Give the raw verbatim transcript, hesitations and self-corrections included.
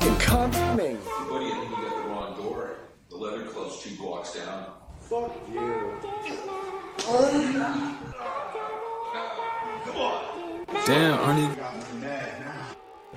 fucking coming. Buddy, I think you got the wrong door. The leather club's two blocks down. Fuck you. Come on. Damn, Arnie. Got me mad now.